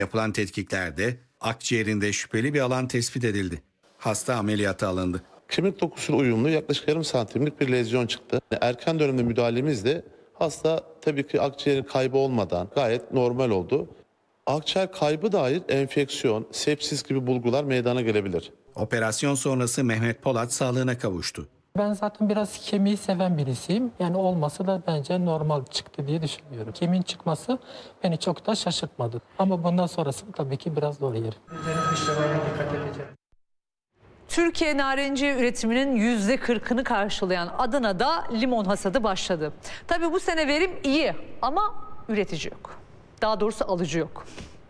Yapılan tetkiklerde akciğerinde şüpheli bir alan tespit edildi. Hasta ameliyata alındı. Kemik dokusuna uyumlu yaklaşık yarım santimlik bir lezyon çıktı. Erken dönemde müdahalemizle hasta tabii ki akciğerin kaybı olmadan gayet normal oldu. Akciğer kaybı dair enfeksiyon, sepsis gibi bulgular meydana gelebilir. Operasyon sonrası Mehmet Polat sağlığına kavuştu. Ben zaten biraz kemiği seven birisiyim. Yani olması da bence normal çıktı diye düşünüyorum. Kemiğin çıkması beni çok da şaşırtmadı. Ama bundan sonrasını tabii ki biraz zor yerim. Türkiye narenciye üretiminin %40'ını karşılayan Adana'da limon hasadı başladı. Tabii bu sene verim iyi ama üretici yok. Daha doğrusu alıcı yok.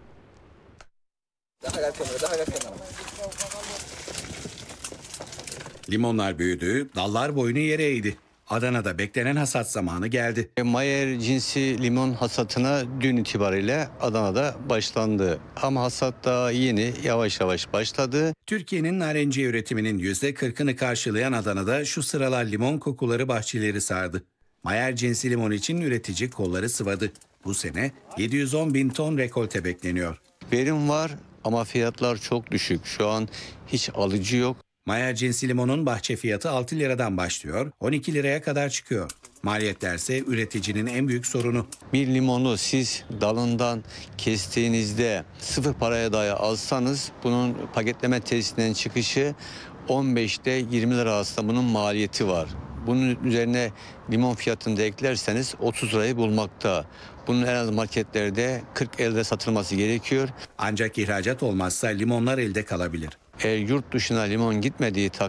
Limonlar büyüdü, dallar boyunu yere eğdi. Adana'da beklenen hasat zamanı geldi. Mayer cinsi limon hasatına dün itibariyle Adana'da başlandı. Ama hasat daha yeni yavaş yavaş başladı. Türkiye'nin narenciye üretiminin %40'ını karşılayan Adana'da şu sıralar limon kokuları bahçeleri sardı. Mayer cinsi limon için üretici kolları sıvadı. Bu sene 710 bin ton rekolte bekleniyor. Verim var ama fiyatlar çok düşük. Şu an hiç alıcı yok. Mayer cinsi limonun bahçe fiyatı 6 liradan başlıyor, 12 liraya kadar çıkıyor. Maliyetler ise üreticinin en büyük sorunu. Bir limonu siz dalından kestiğinizde 0 paraya dahi alsanız bunun paketleme tesisinden çıkışı 15'te 20 lira arasında bunun maliyeti var. Bunun üzerine limon fiyatını da eklerseniz 30 lirayı bulmakta. Bunun en az marketlerde 40-50 lira satılması gerekiyor. Ancak ihracat olmazsa limonlar elde kalabilir. Eğer yurt dışına limon gitmediği takdirde